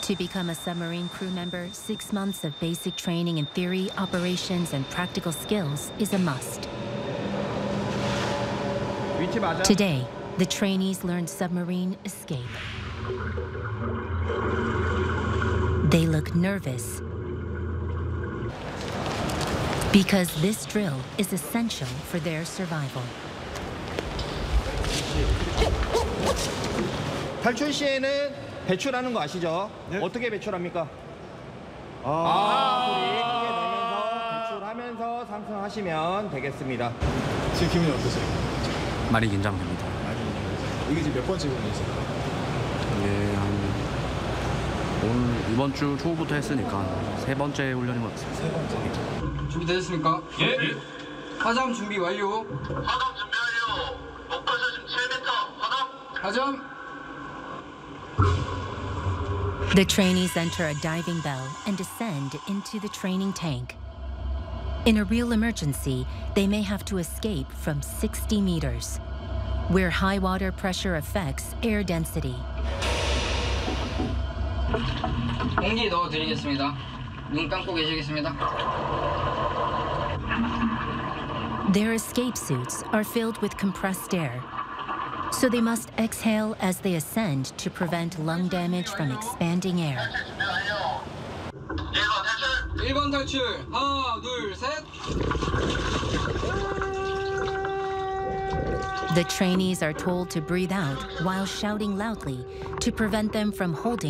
To become a submarine crew member, 6 months of basic training in theory, operations, and practical skills is a must. Today, the trainees learn submarine escape. They look nervous because this drill is essential for their survival. 탈출 시에는 배출하는 거 아시죠? 네. 어떻게 배출합니까? 소리 크게 내면서 배출하면서 상승하시면 되겠습니다. 지금 기분이 어떠세요? 많이 긴장됩니다. 이게 지금 몇 번째 훈련이세요? 이게 오늘 이번 주 초부터 했으니까 3번째 훈련인 것 같습니다. 3번째. 준비되셨습니까? 예. 화장 준비 완료. 화담 준비 완료. 목표수심 7m. 화담. 화장. The trainees enter a diving bell and descend into the training tank. In a real emergency, they may have to escape from 60 meters, where high water pressure affects air density. 공기 넣어드리겠습니다. 눈 감고 계시겠습니다. Their escape suits are filled with compressed air, so they must exhale as they ascend to prevent lung damage from expanding air. 준비 완료. 1번 탈출. 1번 탈출. 하나, 둘, 셋. The trainees are told to breathe out while shouting loudly to prevent them from holding